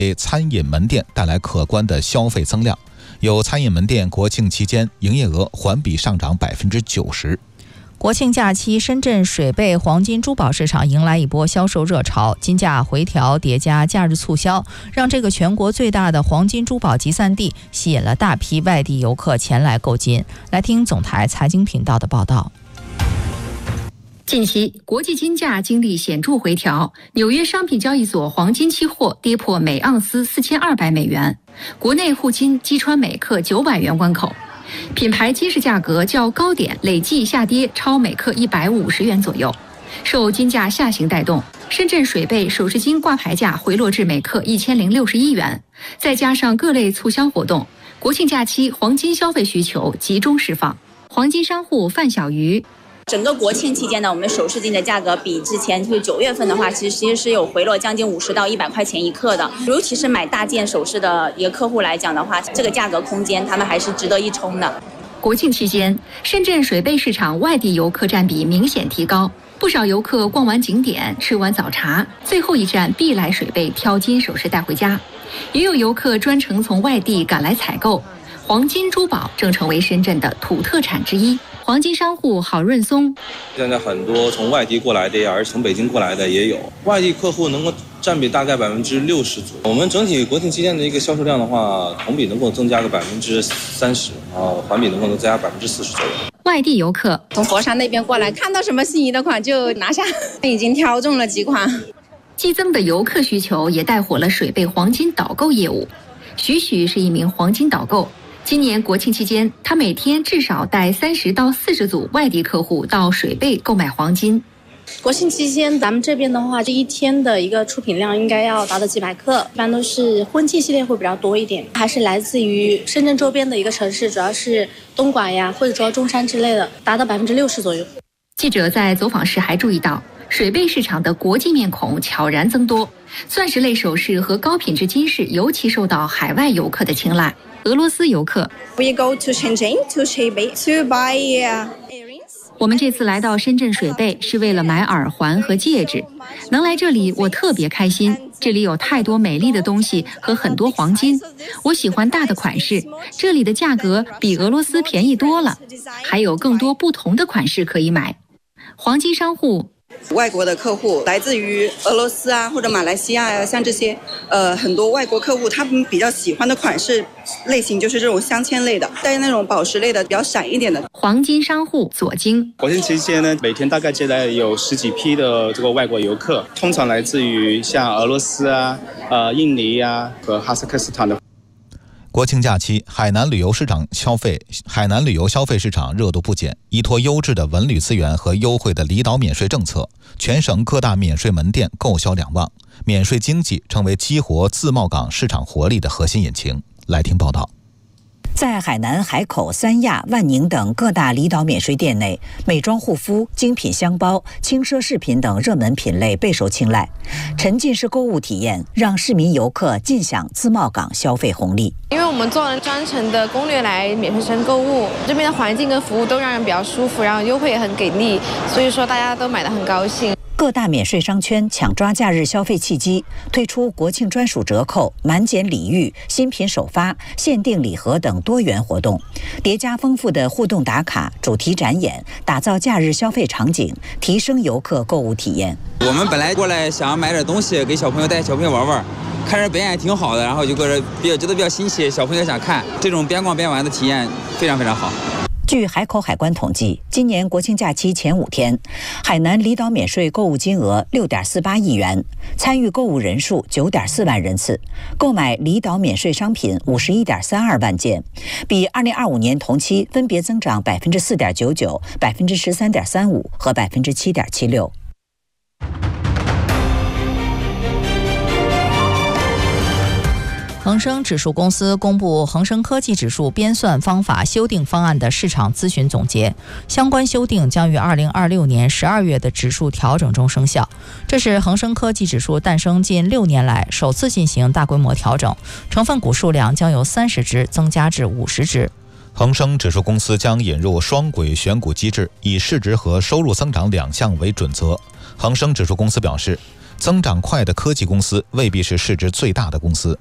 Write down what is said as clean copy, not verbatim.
给餐饮门店带来可观的消费增量。有餐饮门店国庆期间营业额环比上涨90%。 国庆假期，深圳水贝黄金珠宝市场迎来一波销售热潮，金价回调叠加假日促销，让这个全国最大的黄金珠宝集散地吸引了大批外地游客前来购金。来听总台财经频道的报道。 近期，国际金价经历显著回调，纽约商品交易所黄金期货跌破每盎司4200美元，国内沪金击穿每克900元关口。品牌金饰价格较高点累计下跌超每克150元左右。受金价下行带动，深圳水贝首饰金挂牌价回落至每克1061元，再加上各类促销活动，国庆假期黄金消费需求集中释放。黄金商户范小鱼， 整个国庆期间呢，我们首饰金的价格比之前就是9月份的话，其实是有回落将近50到100块钱一克的。尤其是买大件首饰的一个客户来讲的话，这个价格空间他们还是值得一冲的。 国庆期间，深圳水贝市场外地游客占比明显提高，不少游客逛完景点、吃完早茶，最后一站必来水贝挑金首饰带回家。也有游客专程从外地赶来采购。黄金珠宝正成为深圳的土特产之一。黄金商户郝润松， 现在很多从外地过来的呀，而从北京过来的也有，外地客户能够占比大概60%左右。我们整体国庆期间的一个销售量的话，同比能够增加个30%，环比能够增加40%左右。 外地游客从佛山那边过来，看到什么心仪的款就拿下，已经挑中了几款。 激增的游客需求也带火了水贝黄金导购业务。许许是一名黄金导购。今年国庆期间，他每天至少带30到40组外地客户到水贝购买黄金。 国庆期间，咱们这边的话，这一天的一个出品量应该要达到几百克，一般都是婚庆系列会比较多一点，还是来自于深圳周边的一个城市，主要是东莞呀，或者说中山之类的，达到60%左右。 记者在走访时还注意到，水贝市场的国际面孔悄然增多，钻石类首饰和高品质金饰尤其受到海外游客的青睐。俄罗斯游客 We go to Shenzhen to Shebei to buy earrings. 我们这次来到深圳水贝是为了买耳环和戒指，能来这里我特别开心。这里有太多美丽的东西和很多黄金，我喜欢大的款式，这里的价格比俄罗斯便宜多了，还有更多不同的款式可以买。黄金商户， 外国的客户来自于俄罗斯啊，或者马来西亚呀，像这些很多外国客户他们比较喜欢的款式类型就是这种镶嵌类的，带那种宝石类的比较闪一点的。 黄金商户左京， 国庆期间呢，每天大概接待有10几批的这个外国游客，通常来自于像俄罗斯啊、印尼啊和哈萨克斯坦的。 国庆假期，海南旅游消费市场热度不减，依托优质的文旅资源和优惠的离岛免税政策，全省各大免税门店购销两旺，免税经济成为激活自贸港市场活力的核心引擎。来听报道。 在海南海口、三亚、万宁等各大离岛免税店内，美妆护肤、精品箱包、轻奢饰品等热门品类备受青睐。沉浸式购物体验让市民游客尽享自贸港消费红利。 因为我们做了专程的攻略来免税城购物，这边的环境跟服务都让人比较舒服，然后优惠也很给力，所以说大家都买得很高兴。 各大免税商圈抢抓假日消费契机，推出国庆专属折扣、满减礼遇、新品首发、限定礼盒等多元活动，叠加丰富的互动打卡、主题展演，打造假日消费场景，提升游客购物体验。 我们本来过来想买点东西给小朋友带小朋友玩玩，看着表演挺好的，然后就觉得比较新奇，小朋友想看，这种边逛边玩的体验非常非常好。 据海口海关统计，今年国庆假期前5天，海南离岛免税购物金额6.48亿元，参与购物人数9.4万人次，购买离岛免税商品51.32万件，比2025年同期分别增长4.99%、13.35%和7.76%。 恒生指数公司公布恒生科技指数编算方法修订方案的市场咨询总结，相关修订将于2026年12月的指数调整中生效。这是恒生科技指数诞生近6年来首次进行大规模调整，成分股数量将由30只增加至50只。 恒生指数公司将引入双轨选股机制，以市值和收入增长2项为准则。恒生指数公司表示， 增长快的科技公司未必是市值最大的公司。